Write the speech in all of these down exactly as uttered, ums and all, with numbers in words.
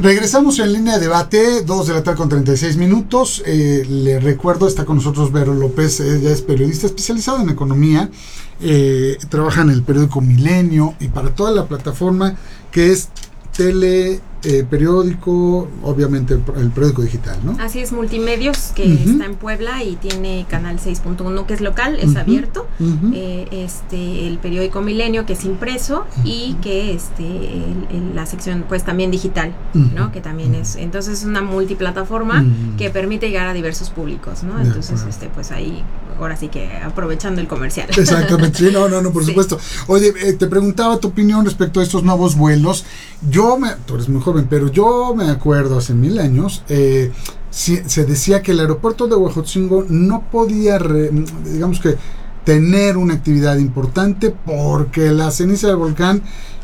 Regresamos en línea de debate, dos de la tarde con treinta y seis minutos. Eh, le recuerdo, está con nosotros Vero López, ella es periodista especializada en economía, eh, trabaja en el periódico Milenio y para toda la plataforma que es tele, eh, periódico, obviamente el, el periódico digital, ¿no? Así es, Multimedios, que uh-huh. está en Puebla y tiene canal seis punto uno, que es local, es uh-huh. abierto, uh-huh. eh, este el periódico Milenio, que es impreso, uh-huh. y que este el, el, la sección pues también digital, uh-huh. ¿no? Que también uh-huh. es, entonces es una multiplataforma uh-huh. que permite llegar a diversos públicos, ¿no? Entonces, yeah, este pues ahí, ahora sí que aprovechando el comercial. Exactamente, sí, no, no, no, por sí. supuesto. Oye, eh, te preguntaba tu opinión respecto a estos nuevos vuelos. Yo, me, tú eres muy joven, pero yo me acuerdo hace mil años, eh, si, se decía que el aeropuerto de Huejotzingo no podía, re, digamos que, tener una actividad importante porque la ceniza del volcán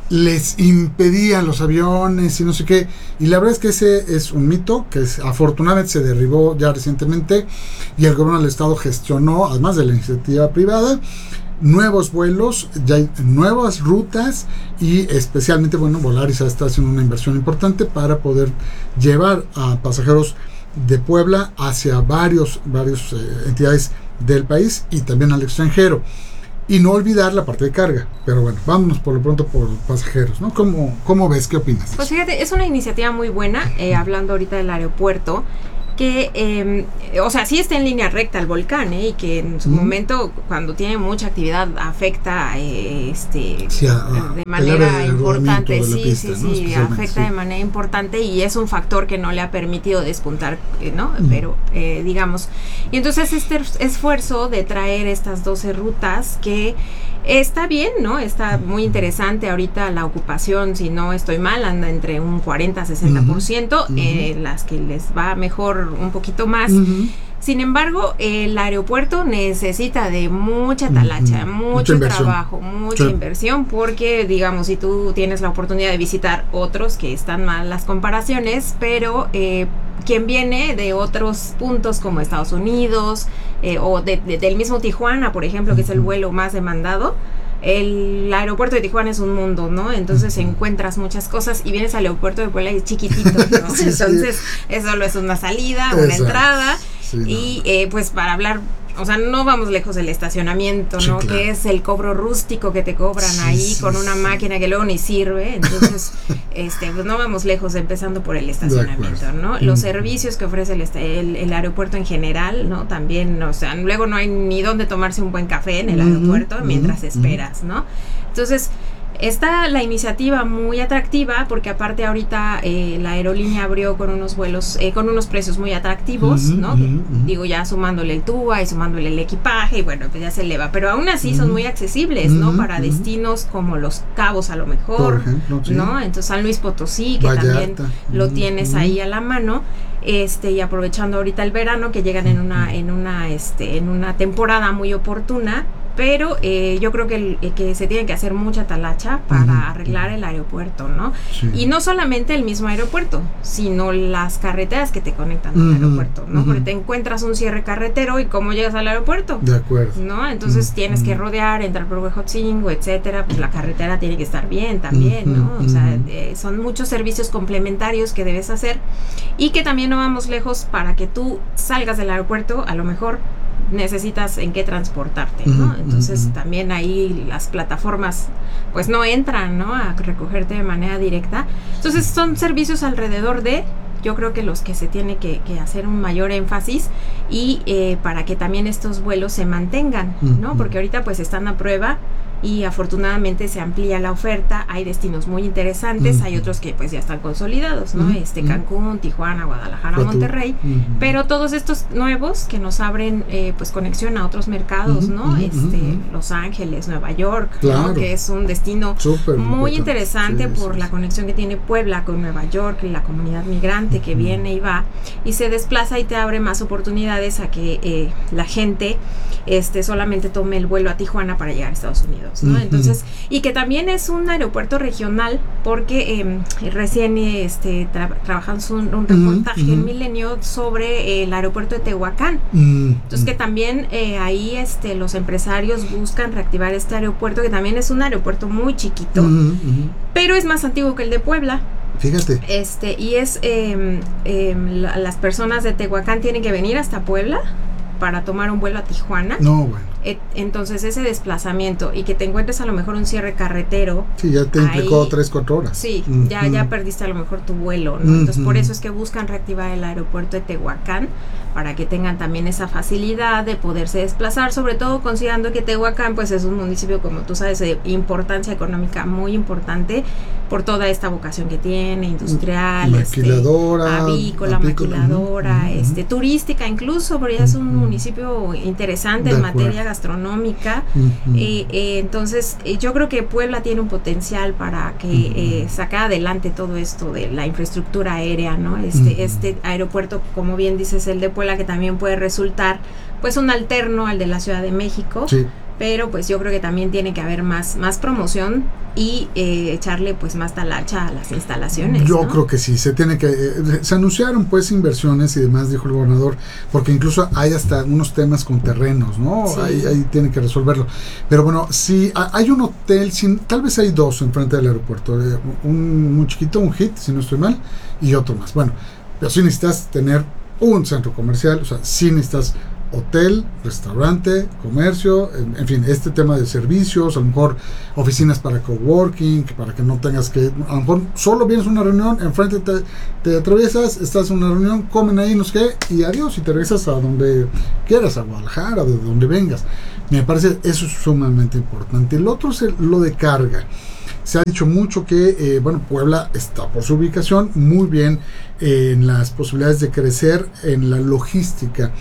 les impedía los aviones y no sé qué, y la verdad es que ese es un mito que es, afortunadamente se derribó ya recientemente y el gobierno del estado gestionó, además de la iniciativa privada, nuevos vuelos, ya hay nuevas rutas y especialmente, bueno, Volaris está haciendo una inversión importante para poder llevar a pasajeros de Puebla hacia varios, varios eh, entidades del país y también al extranjero. Y no olvidar la parte de carga. Pero bueno, vámonos por lo pronto por pasajeros, ¿no? ¿Cómo, cómo ves? ¿Qué opinas? Pues fíjate, es una iniciativa muy buena, eh, hablando ahorita del aeropuerto, que, eh, o sea, sí está en línea recta al volcán, ¿eh? Y que en su uh-huh. momento, cuando tiene mucha actividad, afecta eh, este sí, a, de manera importante, sí, pista, sí, ¿no? sí, afecta sí. de manera importante y es un factor que no le ha permitido despuntar, ¿no? Uh-huh. Pero, eh, digamos, y entonces este esfuerzo de traer estas doce rutas que está bien, ¿no? Está muy interesante ahorita la ocupación, si no estoy mal, anda entre un cuarenta a sesenta por ciento, uh-huh. eh, las que les va mejor un poquito más. Uh-huh. Sin embargo, el aeropuerto necesita de mucha talacha, uh-huh. mucho mucha trabajo, mucha sí. inversión, porque, digamos, si tú tienes la oportunidad de visitar otros, que están mal las comparaciones, pero eh, quien viene de otros puntos como Estados Unidos, eh, o de, de, del mismo Tijuana, por ejemplo, que uh-huh. es el vuelo más demandado, el aeropuerto de Tijuana es un mundo, ¿no? Entonces uh-huh. encuentras muchas cosas y vienes al aeropuerto de Puebla y es chiquitito, ¿no? sí, Entonces, sí. eso solo es una salida, una Exacto. entrada, sí, y no. eh, pues para hablar, o sea, no vamos lejos del estacionamiento, sí, ¿no? Claro. Que es el cobro rústico que te cobran sí, ahí sí, con una sí. máquina que luego ni sirve. Entonces, este, pues no vamos lejos, empezando por el estacionamiento, ¿no? Mm. Los servicios que ofrece el, el, el aeropuerto en general, ¿no? También, o sea, luego no hay ni dónde tomarse un buen café en el mm-hmm, aeropuerto mientras mm-hmm, esperas, ¿no? Entonces, está la iniciativa muy atractiva porque aparte ahorita eh, la aerolínea abrió con unos vuelos, eh, con unos precios muy atractivos, uh-huh, ¿no? Uh-huh, uh-huh. Digo, ya sumándole el TUA y sumándole el equipaje y bueno, pues ya se eleva, pero aún así uh-huh. son muy accesibles, ¿no? Uh-huh, para uh-huh. destinos como Los Cabos a lo mejor, ejemplo, sí. ¿no? Entonces San Luis Potosí, que Vallarta. También uh-huh, lo tienes uh-huh. ahí a la mano. Este, y aprovechando ahorita el verano que llegan en una en una este en una temporada muy oportuna, pero eh, yo creo que, el, que se tiene que hacer mucha talacha para uh-huh. arreglar el aeropuerto, ¿no? Sí. Y no solamente el mismo aeropuerto, sino las carreteras que te conectan uh-huh. al aeropuerto, ¿no? Uh-huh. Porque te encuentras un cierre carretero y ¿cómo llegas al aeropuerto? De acuerdo. ¿No? Entonces uh-huh. tienes que rodear, entrar por Huejotzingo, etcétera, pues la carretera tiene que estar bien también, uh-huh. ¿no? O sea, eh, son muchos servicios complementarios que debes hacer y que también no vamos lejos para que tú salgas del aeropuerto, a lo mejor necesitas en qué transportarte, ¿no? Uh-huh, Entonces uh-huh. también ahí las plataformas pues no entran, ¿no? A recogerte de manera directa. Entonces son servicios alrededor de, yo creo que los que se tiene que, que hacer un mayor énfasis y eh, para que también estos vuelos se mantengan, ¿no? Uh-huh. Porque ahorita pues están a prueba y afortunadamente se amplía la oferta, hay destinos muy interesantes, uh-huh. hay otros que pues ya están consolidados, ¿no? Uh-huh. Este Cancún, Tijuana, Guadalajara, uh-huh. Monterrey, uh-huh. pero todos estos nuevos que nos abren eh, pues conexión a otros mercados, uh-huh. ¿no? Uh-huh. Este Los Ángeles, Nueva York, claro. ¿no? Que es un destino Súper muy interesante sí, por sí, la sí. conexión que tiene Puebla con Nueva York y la comunidad migrante uh-huh. que viene y va y se desplaza y te abre más oportunidades a que eh, la gente este solamente tome el vuelo a Tijuana para llegar a Estados Unidos, ¿no? Uh-huh. Entonces, y que también es un aeropuerto regional porque eh, recién este tra- trabajamos un, un reportaje uh-huh. en Milenio sobre eh, el aeropuerto de Tehuacán. Uh-huh. Entonces que también eh, ahí este los empresarios buscan reactivar este aeropuerto que también es un aeropuerto muy chiquito, uh-huh. Uh-huh. pero es más antiguo que el de Puebla. Fíjate. Este, y es, eh, eh, la, las personas de Tehuacán tienen que venir hasta Puebla para tomar un vuelo a Tijuana. No, bueno. Et, entonces ese desplazamiento y que te encuentres a lo mejor un cierre carretero. Sí, ya te implicó tres, cuatro horas. Sí, uh-huh. ya, ya perdiste a lo mejor tu vuelo, ¿no? Entonces uh-huh. por eso es que buscan reactivar el aeropuerto de Tehuacán, para que tengan también esa facilidad de poderse desplazar, sobre todo considerando que Tehuacán pues es un municipio, como tú sabes, de importancia económica muy importante por toda esta vocación que tiene, industrial, maquiladora, este, avícola, avícola, maquiladora, uh-huh. este, turística incluso, porque ya es un uh-huh. municipio interesante de en acuerdo. materia gastronómica. Uh-huh. eh, eh, entonces eh, yo creo que Puebla tiene un potencial para que uh-huh. eh, sacar adelante todo esto de la infraestructura aérea, ¿no? Este, uh-huh. este aeropuerto, como bien dices, el de Puebla, que también puede resultar pues un alterno al de la Ciudad de México. Sí. Pero pues yo creo que también tiene que haber más, más promoción y eh, echarle pues más talacha a las instalaciones. Yo ¿no? creo que sí, se tiene que, eh, se anunciaron pues inversiones y demás, dijo el gobernador, porque incluso hay hasta unos temas con terrenos, ¿no? Sí. Ahí, ahí tiene que resolverlo. Pero bueno, sí, hay un hotel, sin, tal vez hay dos enfrente del aeropuerto, eh, un muy chiquito, un Hit, si no estoy mal, y otro más. Bueno, pero sí necesitas tener un centro comercial, o sea, sí necesitas hotel, restaurante, comercio, en, en fin, este tema de servicios, a lo mejor oficinas para coworking, para que no tengas que, a lo mejor solo vienes a una reunión, enfrente te, te atraviesas, estás en una reunión, comen ahí, no sé qué, y adiós, y te regresas a donde quieras, a Guadalajara, de donde vengas. Me parece eso es sumamente importante. El otro es el, lo de carga. Se ha dicho mucho que, eh, bueno, Puebla está por su ubicación muy bien eh, en las posibilidades de crecer en la logística,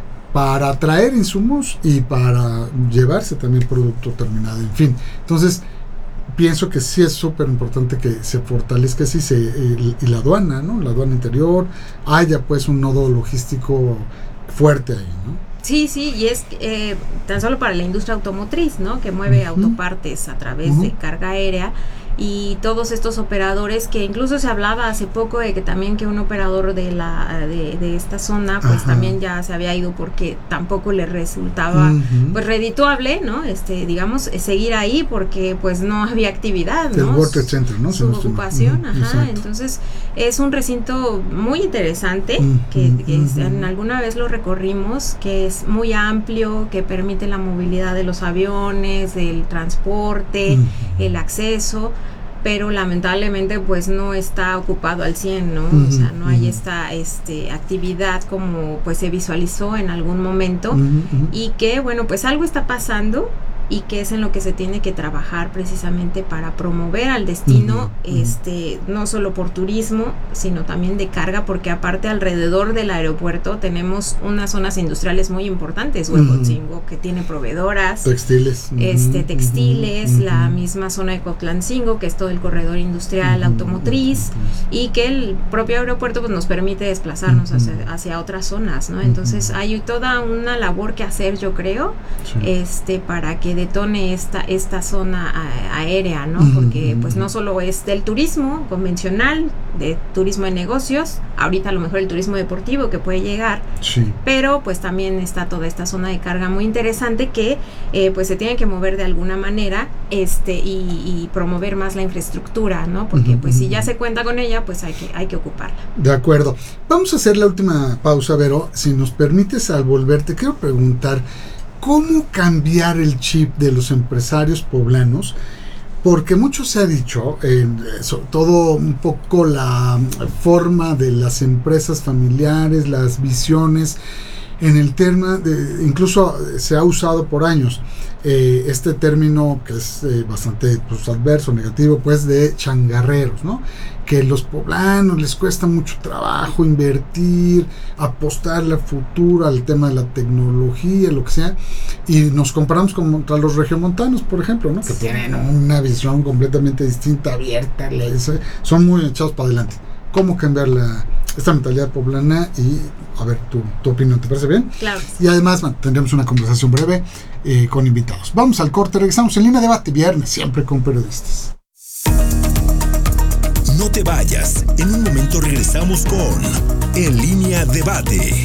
para traer insumos y para llevarse también producto terminado, en fin. Entonces, pienso que sí es súper importante que se fortalezca sí, se, eh, y la aduana, ¿no? La aduana interior, haya pues un nodo logístico fuerte ahí, ¿no? Sí, sí, y es eh, tan solo para la industria automotriz, ¿no? Que mueve uh-huh. autopartes a través uh-huh. de carga aérea. Y todos estos operadores, que incluso se hablaba hace poco de que también que un operador de la de, de esta zona pues Ajá. también ya se había ido porque tampoco le resultaba uh-huh. pues redituable, ¿no? Este, digamos, seguir ahí porque pues no había actividad, ¿no? El World Trade Center, ¿no? Su ocupación, uh-huh. ajá. Exacto. Entonces es un recinto muy interesante uh-huh. que, que uh-huh. en alguna vez lo recorrimos, que es muy amplio, que permite la movilidad de los aviones, del transporte, uh-huh. el acceso, pero lamentablemente pues no está ocupado al cien, ¿no? Uh-huh, o sea, no uh-huh. hay esta este actividad como pues se visualizó en algún momento, uh-huh, uh-huh. y que bueno, pues algo está pasando y que es en lo que se tiene que trabajar precisamente para promover al destino, uh-huh, este, no solo por turismo, sino también de carga, porque aparte alrededor del aeropuerto tenemos unas zonas industriales muy importantes, Huejotzingo, uh-huh. que tiene proveedoras, textiles, este, textiles, uh-huh. la misma zona de Cotlancingo, que es todo el corredor industrial uh-huh. automotriz, uh-huh. y que el propio aeropuerto pues nos permite desplazarnos uh-huh. hacia, hacia otras zonas, ¿no? Entonces uh-huh. hay toda una labor que hacer, yo creo, sí. este, para que detone esta esta zona a, aérea, ¿no? Uh-huh. Porque pues no solo es del turismo convencional, de turismo de negocios, ahorita a lo mejor el turismo deportivo que puede llegar, sí. pero pues también está toda esta zona de carga muy interesante que eh, pues se tiene que mover de alguna manera este y, y promover más la infraestructura, ¿no? Porque uh-huh. pues si ya se cuenta con ella, pues hay que hay que ocuparla. De acuerdo. Vamos a hacer la última pausa, Vero. Si nos permites, al volver, te quiero preguntar ¿cómo cambiar el chip de los empresarios poblanos? Porque mucho se ha dicho, eh, sobre todo un poco la forma de las empresas familiares, las visiones, en el tema, de, incluso se ha usado por años eh, este término que es eh, bastante pues, adverso, negativo, pues de changarreros, ¿no? Que los poblanos les cuesta mucho trabajo invertir, apostarle a futuro al tema de la tecnología, lo que sea, y nos comparamos contra los regiomontanos, por ejemplo, ¿no? Que tienen una visión completamente distinta, abierta, son muy echados para adelante. ¿Cómo cambiar la, esta mentalidad poblana? Y a ver, tu, tu opinión, ¿te parece bien? Claro. Y además bueno, tendremos una conversación breve eh, con invitados. Vamos al corte, regresamos en Línea Debate, viernes, siempre con periodistas. No te vayas, en un momento regresamos con En Línea Debate.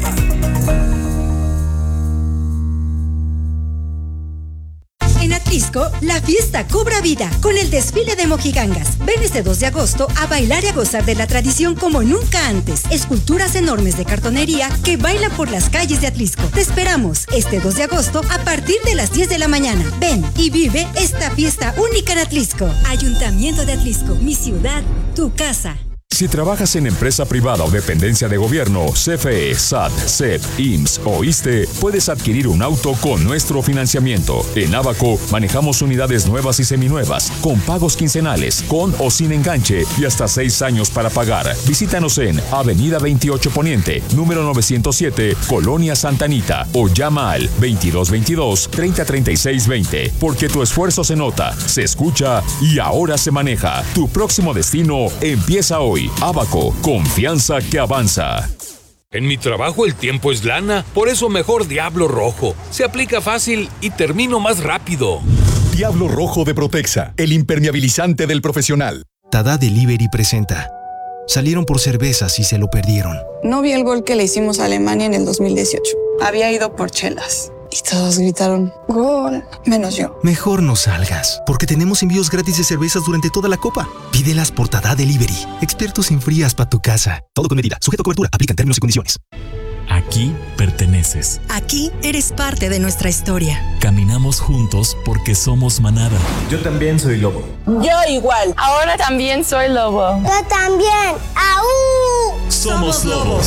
En Atrisco Atlisco, la fiesta cobra vida con el desfile de mojigangas. Ven este dos de agosto a bailar y a gozar de la tradición como nunca antes. Esculturas enormes de cartonería que bailan por las calles de Atlisco. Te esperamos este dos de agosto a partir de las diez de la mañana. Ven y vive esta fiesta única en Atlisco. Ayuntamiento de Atlisco, mi ciudad, tu casa. Si trabajas en empresa privada o dependencia de gobierno, C F E, S A T, C E P, I M S S o ISSSTE, puedes adquirir un auto con nuestro financiamiento. En Ábaco manejamos unidades nuevas y seminuevas, con pagos quincenales, con o sin enganche y hasta seis años para pagar. Visítanos en Avenida veintiocho Poniente, número novecientos siete, Colonia Santa Anita, o llama al veintidós veintidós, treinta treinta y seis veinte, porque tu esfuerzo se nota, se escucha y ahora se maneja. Tu próximo destino empieza hoy. Ábaco, confianza que avanza. En mi trabajo el tiempo es lana, por eso mejor Diablo Rojo. Se aplica fácil y termino más rápido. Diablo Rojo de Protexa, el impermeabilizante del profesional. Tada Delivery presenta. Salieron por cervezas y se lo perdieron. No vi el gol que le hicimos a Alemania en el dos mil dieciocho. Había ido por chelas. Y todos gritaron, ¡gol! Menos yo. Mejor no salgas, porque tenemos envíos gratis de cervezas durante toda la Copa. Pídelas por Tada Delivery. Expertos en frías para tu casa. Todo con medida. Sujeto a cobertura. Aplican términos y condiciones. Aquí perteneces. Aquí eres parte de nuestra historia. Caminamos juntos porque somos manada. Yo también soy lobo. Yo igual. Ahora también soy lobo. Yo también. ¡Aú! Somos lobos.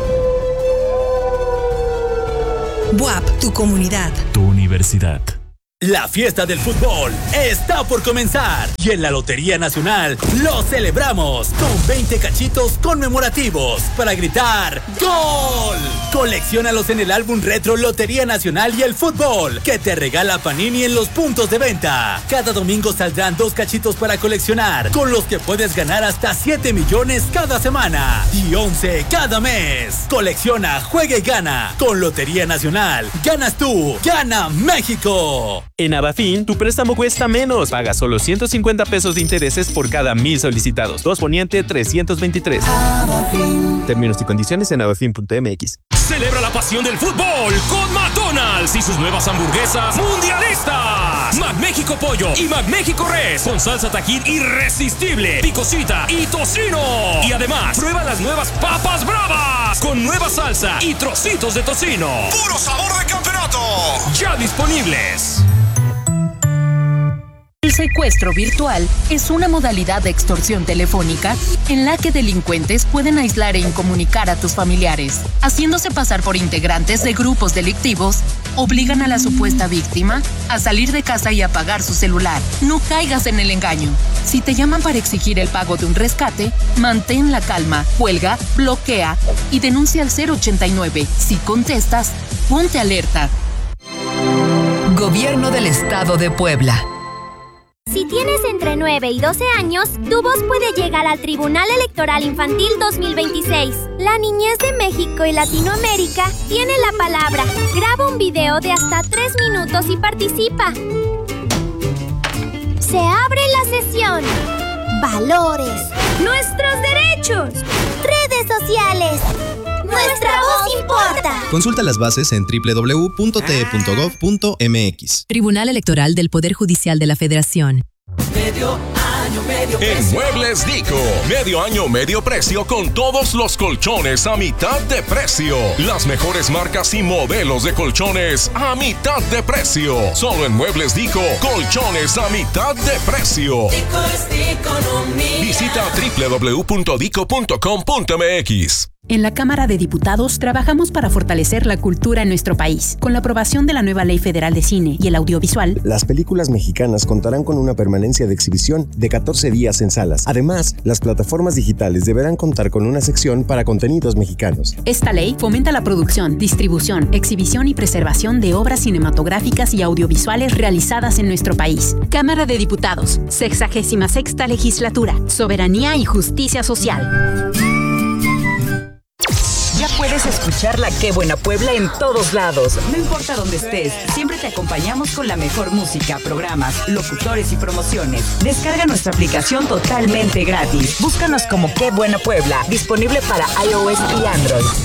B U A P, tu comunidad. Tu universidad. La fiesta del fútbol está por comenzar y en la Lotería Nacional lo celebramos con veinte cachitos conmemorativos para gritar ¡Gol! Colecciónalos en el álbum retro Lotería Nacional y el Fútbol que te regala Panini en los puntos de venta. Cada domingo saldrán dos cachitos para coleccionar, con los que puedes ganar hasta siete millones cada semana y once cada mes. Colecciona, juega y gana. Con Lotería Nacional, ganas tú, gana México. En Abafin, tu préstamo cuesta menos. Paga solo ciento cincuenta pesos de intereses por cada mil solicitados. dos Poniente trescientos veintitrés. Abafin. Términos y condiciones en abafin punto m x. Celebra la pasión del fútbol con McDonald's y sus nuevas hamburguesas mundialistas. McMéxico Pollo y McMéxico Res con salsa Tajín irresistible, picosita y tocino. Y además, prueba las nuevas papas bravas con nueva salsa y trocitos de tocino. ¡Puro sabor de campeonato! Ya disponibles. El secuestro virtual es una modalidad de extorsión telefónica en la que delincuentes pueden aislar e incomunicar a tus familiares. Haciéndose pasar por integrantes de grupos delictivos, obligan a la supuesta víctima a salir de casa y apagar su celular. No caigas en el engaño. Si te llaman para exigir el pago de un rescate, mantén la calma, cuelga, bloquea y denuncia al cero ochenta y nueve. Si contestas, ponte alerta. Gobierno del Estado de Puebla. Si tienes entre nueve y doce años, tu voz puede llegar al Tribunal Electoral Infantil dos mil veintiséis. La niñez de México y Latinoamérica tiene la palabra. Graba un video de hasta tres minutos y participa. Se abre la sesión. Valores. Nuestros derechos. Redes sociales. Nuestra voz importa. Consulta las bases en doble u doble u doble u punto t e punto gov punto m x. Tribunal Electoral del Poder Judicial de la Federación. Medio año, medio precio. En Muebles Dico, medio año, medio precio con todos los colchones a mitad de precio. Las mejores marcas y modelos de colchones a mitad de precio. Solo en Muebles Dico, colchones a mitad de precio. Dico es de economía. Visita doble u doble u doble u punto dico punto com punto m x. En la Cámara de Diputados trabajamos para fortalecer la cultura en nuestro país. Con la aprobación de la nueva Ley Federal de Cine y el Audiovisual, las películas mexicanas contarán con una permanencia de exhibición de catorce días en salas. Además, las plataformas digitales deberán contar con una sección para contenidos mexicanos. Esta ley fomenta la producción, distribución, exhibición y preservación de obras cinematográficas y audiovisuales realizadas en nuestro país. Cámara de Diputados, sexagésima sexta Legislatura, Soberanía y Justicia Social. Ya puedes escuchar la Qué Buena Puebla en todos lados. No importa dónde estés, siempre te acompañamos con la mejor música, programas, locutores y promociones. Descarga nuestra aplicación totalmente gratis. Búscanos como Qué Buena Puebla, disponible para iOS y Android.